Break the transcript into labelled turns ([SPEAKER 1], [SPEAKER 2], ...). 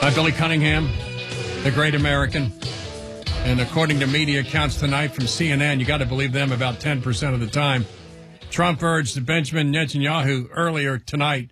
[SPEAKER 1] Billy Cunningham, the great American. And according to media accounts tonight from CNN, you got to believe them about 10% of the time, Trump urged Benjamin Netanyahu earlier tonight